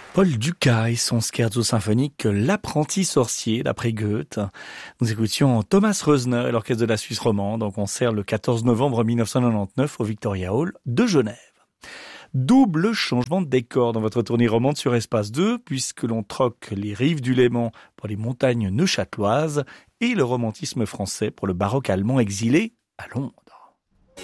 Paul Dukas et son scherzo symphonique L'apprenti sorcier d'après Goethe. Nous écoutions Thomas Reusner et l'orchestre de la Suisse romande en concert le 14 novembre 1999 au Victoria Hall de Genève. Double changement de décor dans votre tournée romande sur Espace 2 puisque l'on troque les rives du Léman pour les montagnes neuchâteloises et le romantisme français pour le baroque allemand exilé à Londres.